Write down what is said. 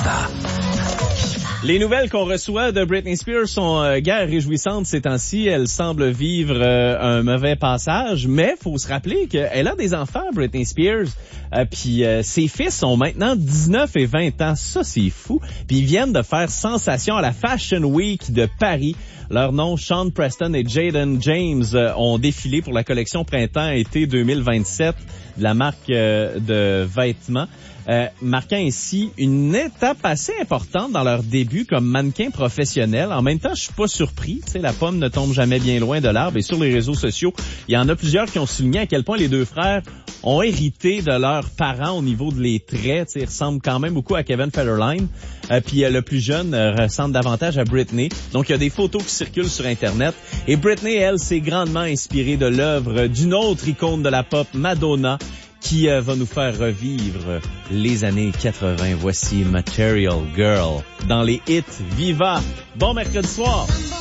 Viva. Les nouvelles qu'on reçoit de Britney Spears sont guère réjouissantes ces temps-ci. Elle semble vivre un mauvais passage, mais faut se rappeler qu'elle a des enfants, Britney Spears. Puis ses fils ont maintenant 19 et 20 ans. Ça, c'est fou. Puis ils viennent de faire sensation à la Fashion Week de Paris. Leurs noms, Sean Preston et Jaden James, ont défilé pour la collection Printemps-été 2027 de la marque de vêtements. Marquant ainsi une étape assez importante dans leur début comme mannequin professionnel. En même temps, je suis pas surpris. Tu sais, la pomme ne tombe jamais bien loin de l'arbre. Et sur les réseaux sociaux, il y en a plusieurs qui ont souligné à quel point les deux frères ont hérité de leurs parents au niveau de les traits. Tu sais, ils ressemblent quand même beaucoup à Kevin Federline. Puis le plus jeune ressemble davantage à Britney. Donc, il y a des photos qui circulent sur Internet. Et Britney, elle, s'est grandement inspirée de l'œuvre d'une autre icône de la pop, Madonna, qui va nous faire revivre les années 80. Voici Material Girl dans les hits Viva. Bon mercredi soir!